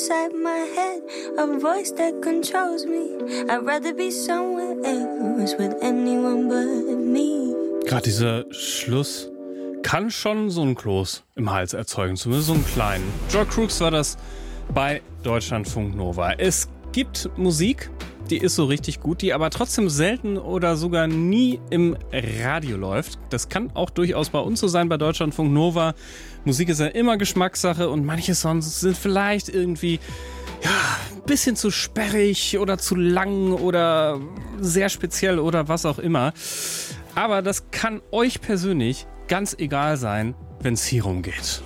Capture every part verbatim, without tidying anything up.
inside my head, a voice that controls me. I'd rather be somewhere else with anyone but me. Gerade dieser Schluss kann schon so einen Kloß im Hals erzeugen, zumindest so einen kleinen. Joe Crooks war das bei Deutschlandfunk Nova. Es gibt Musik, die ist so richtig gut, die aber trotzdem selten oder sogar nie im Radio läuft. Das kann auch durchaus bei uns so sein, bei Deutschlandfunk Nova. Musik ist ja immer Geschmackssache und manche Songs sind vielleicht irgendwie ja, ein bisschen zu sperrig oder zu lang oder sehr speziell oder was auch immer. Aber das kann euch persönlich ganz egal sein, wenn es hier rumgeht.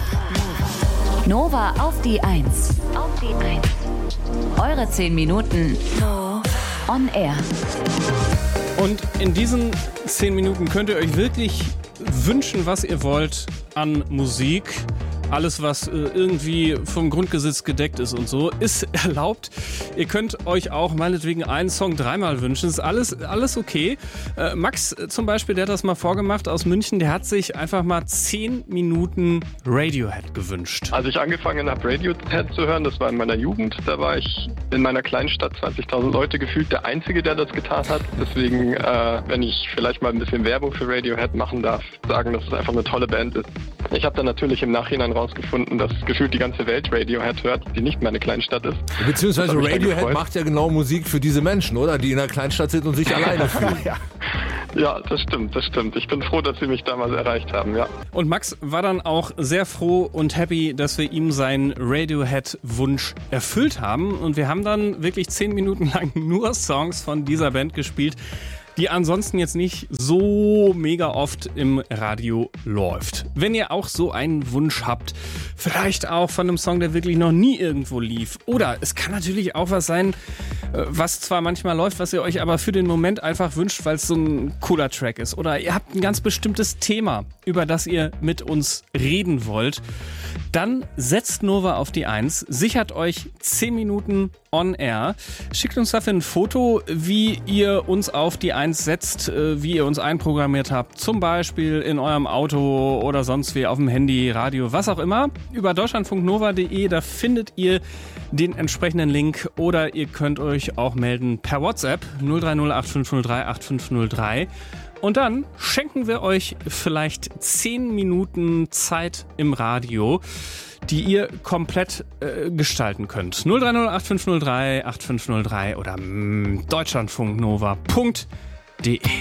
Nova auf die Eins. Auf die Eins. Eure zehn Minuten on air. Und in diesen zehn Minuten könnt ihr euch wirklich wünschen, was ihr wollt an Musik. Alles, was äh, irgendwie vom Grundgesetz gedeckt ist und so, ist erlaubt. Ihr könnt euch auch meinetwegen einen Song dreimal wünschen. Ist alles, alles okay. Äh, Max äh, zum Beispiel, der hat das mal vorgemacht aus München, der hat sich einfach mal zehn Minuten Radiohead gewünscht. Als ich angefangen habe, Radiohead zu hören, das war in meiner Jugend, da war ich in meiner kleinen Stadt, zwanzigtausend Leute gefühlt, der Einzige, der das getan hat. Deswegen, äh, wenn ich vielleicht mal ein bisschen Werbung für Radiohead machen darf, sagen, dass es einfach eine tolle Band ist. Ich habe dann natürlich im Nachhinein rausgefunden, dass gefühlt die ganze Welt Radiohead hört, die nicht meine Kleinstadt ist. Beziehungsweise Radiohead macht ja genau Musik für diese Menschen, oder? Die in der Kleinstadt sind und sich alleine fühlen. ja. ja, das stimmt, das stimmt. Ich bin froh, dass sie mich damals erreicht haben, ja. Und Max war dann auch sehr froh und happy, dass wir ihm seinen Radiohead-Wunsch erfüllt haben. Und wir haben dann wirklich zehn Minuten lang nur Songs von dieser Band gespielt, die ansonsten jetzt nicht so mega oft im Radio läuft. Wenn ihr auch so einen Wunsch habt, vielleicht auch von einem Song, der wirklich noch nie irgendwo lief. Oder es kann natürlich auch was sein, was zwar manchmal läuft, was ihr euch aber für den Moment einfach wünscht, weil es so ein cooler Track ist. Oder ihr habt ein ganz bestimmtes Thema, über das ihr mit uns reden wollt. Dann setzt Nova auf die Eins, sichert euch zehn Minuten on air, schickt uns dafür ein Foto, wie ihr uns auf die Eins setzt, wie ihr uns einprogrammiert habt, zum Beispiel in eurem Auto oder sonst wie auf dem Handy, Radio, was auch immer. Über deutschlandfunknova punkt de, da findet ihr den entsprechenden Link oder ihr könnt euch auch melden per WhatsApp null drei null acht fünf null drei acht fünf null drei. Und dann schenken wir euch vielleicht zehn Minuten Zeit im Radio, die ihr komplett äh, gestalten könnt. null drei null acht fünf null drei acht fünf null drei oder mm, deutschlandfunknova punkt de.